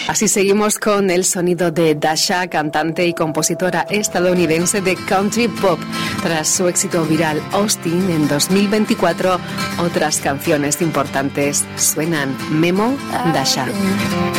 Así seguimos con el sonido de Dasha, cantante y compositora estadounidense de country pop. Tras su éxito viral Austin en 2024, otras canciones importantes suenan. Memo, Dasha.